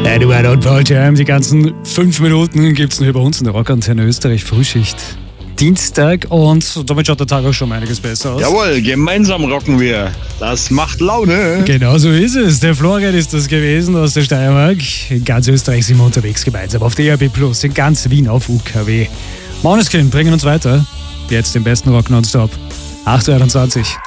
Eduardo und Paul Jam, die ganzen 5 Minuten gibt es nur bei uns in der Rockantenne Österreich Frühschicht. Dienstag und damit schaut der Tag auch schon einiges besser aus. Jawohl, gemeinsam rocken wir. Das macht Laune. Genau so ist es. Der Florian ist das gewesen aus der Steiermark. In ganz Österreich sind wir unterwegs gemeinsam auf DRB+, in ganz Wien auf UKW. Måneskin bringen uns weiter. Jetzt den besten Rock nonstop. 8:21 Uhr.